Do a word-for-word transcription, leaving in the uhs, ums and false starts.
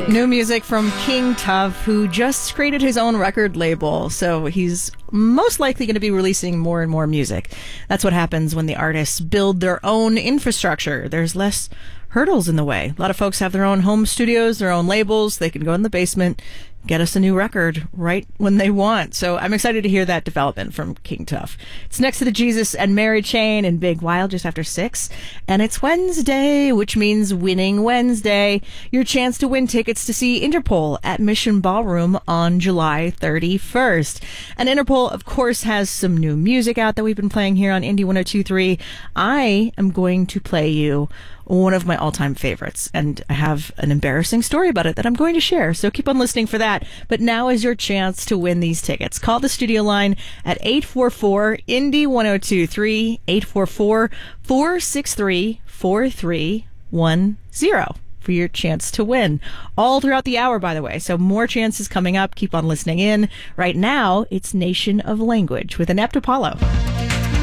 New music from King Tuff, who just created his own record label, so he's most likely going to be releasing more and more music. That's what happens when the artists build their own infrastructure. There's less hurdles in the way. A lot of folks have their own home studios, their own labels. They can go in the basement, get us a new record right when they want. So I'm excited to hear that development from King Tuff. It's next to the Jesus and Mary Chain and Big Wild just after six. And it's Wednesday, which means Winning Wednesday. Your chance to win tickets to see Interpol at Mission Ballroom on July thirty-first. And Interpol, of course, has some new music out that we've been playing here on Indie one oh two point three. I am going to play you one of my all-time favorites, and I have an embarrassing story about it that I'm going to share, so keep on listening for that. But now is your chance to win these tickets. Call the studio line at eight four four, Indie one oh two point three, eight four four, four six three, four three one zero for your chance to win. All throughout the hour, by the way, so more chances coming up. Keep on listening in. Right now, it's Nation of Language with Inept Apollo.